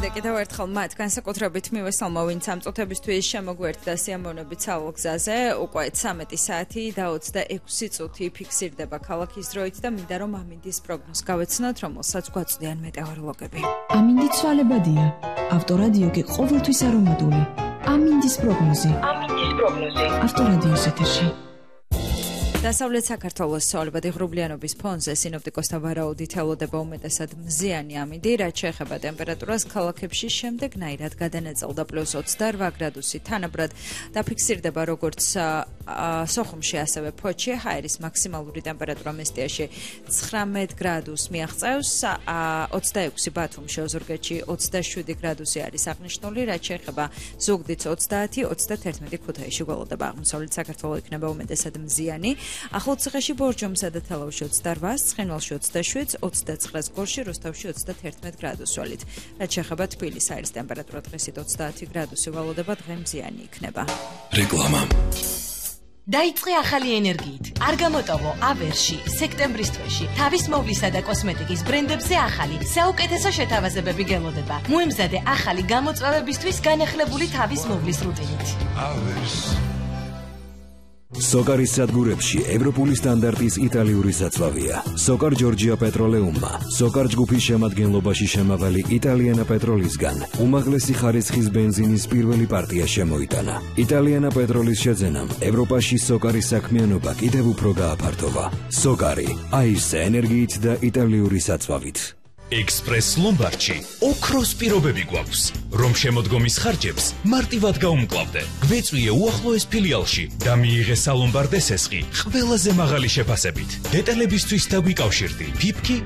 მოგმინდა კიდევ ერთხელ მათ განსაკუთრებით მივესალმო, ვინც ამ წუთებისთვის შემოგვერთდა სიამოვნებით სავალგზაზე. უკვე 13 საათი და 26 წუთი ფიქსირდება ქალაქის დროით და მინდა რომ ამინდის პროგნოზს გავეცნოთ, რომელსაც გვაწვდიან მეტეოროლოგები. ამინდი ცვალებადია. ავტორადიო კი ყოველთვის არომატული. ამინდის პროგნოზი. ავტორადიოს ეთერში. დასავლეთ საქართველოს ცვალებადი ღრუბლიანობის ფონზე სინოპტიკოსთა ვარაუდით ელოდება უმეტესად მზიანი ამინდი, რაც შეეხება ტემპერატურას ქალაქებში შემდეგნაირად გადანაწილდა +28 გრადუსი. თანაბრად დაფიქსირდება როგორც სოხუმში, ასევე ფოთში. ჰაერის მაქსიმალური ტემპერატურა მესტიაში 19 გრადუსს მიაღწევს, 26 ბათუმში, ოზურგეთში 27 გრადუსი არის აღნიშნული, რაც შეეხება ზუგდიდს 30, 31 ქუთაისში გველოდება. აღმოსავლეთ საქართველოს იქნება უმეტესად მზიანი. ახალციხეში, ბორჯომსა და თელავში 28, ცხინვალში 27, 29 გორში, როსტოვში 31 გრადუს ვალით. რაც შეეხება თბილისს, ჰაერის ტემპერატურა დღესით 30 გრადუსი ველოდება, დღე მზიანი იქნება. რეკლამა. დაიწყე ახალი ენერგიით. არ გამოტოვო ავერში, სექტემბრის თვეში. თავის მოვლისა და კოსმეტიკის ბრენდებზე ახალი, საუკეთესო შეთავაზებები გელოდება. მოემზადე ახალი გამოწვევებისთვის განახლებული თავის მოვლის რუტინით. ავერს. სოკარის სადგურებში ევროპული სტანდარტის იტალიური საწვავია. სოკარ ჯორჯია პეტროლეუმმა, სოკარ ჯგუფის შემადგენლობაში შემავალი იტალიანა პეტროლისგან უმაღლესი ხარისხის ბენზინის პირველი პარტია შემოიტანა. იტალიანა პეტროლის შეძენამ ევროპაში სოკარის საქმიანობა კიდევ უფრო გააფართოვა. სოკარი, აისე ენერგიით და იტალიური საწვავით. ექსპრეს ლომბარდში ოქროს პირობები გვაქვს, რომ შემოდგომის ხარჯებს მარტივად გაუმკლავდე. გვეწვიე უახლოეს ფილიალში და მიიღე სალომბარდე სესხი ყველაზე მაღალი შეფასებით. დეტალებისთვის დაგვიკავშირდი. ფიფკი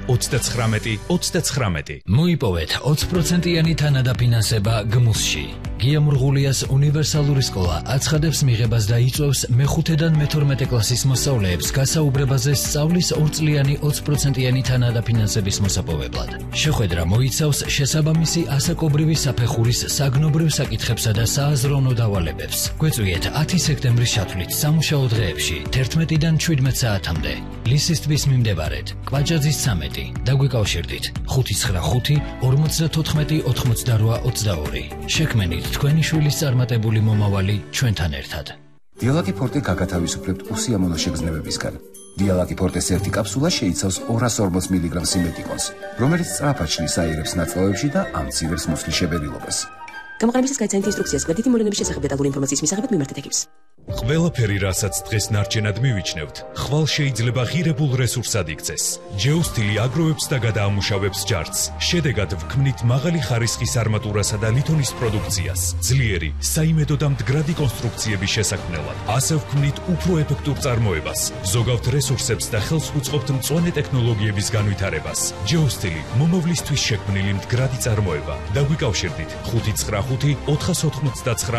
99-99. მოიპოვეთ 20%-იანი თანადაფინანსება გმუსში. გია მურღულიას უნივერსალური სკოლა აცხადებს მიღებას და იწვევს მე-5-დან მე-12 კლასის მოსწავლეებს გასაუბრებაზე სწავლის 2 წლიანი 20%-იანი თანადაფინანსების მოსაპოვებლად. შეხვედრა მოიცავს შესაბამისი ასაკობრივი საფეხურის საგნობრივ საკითხებსა და სააზროვნო დავალებებს. გვეწვიეთ 10 სექტემბრის ჩათვლით სამუშაო დღეებში 11-დან 17 საათამდე. ლისის ტბის მიმდებარედ, კვაჭაძის 13. დაგვიკავშირდით 595 54 88 22. შექმენით თქვენი შვილის წარმატებული მომავალი ჩვენთან ერთად. დიალაგი ფორტე გაგათავისუფლებთ უსიამოვნო შეგრძნებებისგან. დიალაგი ფორტეს ერთი კაფსულა შეიცავს 240 მგ სიმეტიკონს, რომელიც სწრაფად შლის აირებს ნაწლავებში და ამცირებს მუცლის შებერილობას. გამოყენებისას გაიცანით ინსტრუქციას გვერდითი მოვლენების შესახებ დეტალური ინფორმაციის მისაღებად მიმართეთ ექიმს. ყველაფერი, რასაც დღეს ნარჩენად მივიჩნევთ, ხვალ შეიძლება ღირებულ რესურსად იქცეს. ჯეოსტილი აგროვებს და გადაამუშავებს ჯარცს. შედეგად ვქმნით მაღალი ხარისხის არმატურასა და ლითონის პროდუქციას, ძლიერი, საიმედო და მდგრადი კონსტრუქციების შესაქმნელად. ასე ვქმნით უფრო ეფექტურ წარმოებას, ზოგავთ რესურსებს და ხელს უწყობთ მწვანე ტექნოლოგიების განვითარებას. ჯეოსტილი მომავლისთვის შექმნილი მდგრადი წარმოება. დაგვიკავშირდით 595 489